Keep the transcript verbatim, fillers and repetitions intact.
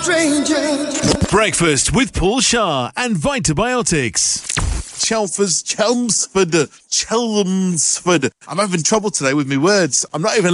stranger. Breakfast with Paul Shah and Vitabiotics. Chelmsford, Chelmsford, Chelmsford. I'm having trouble today with my words. I'm not even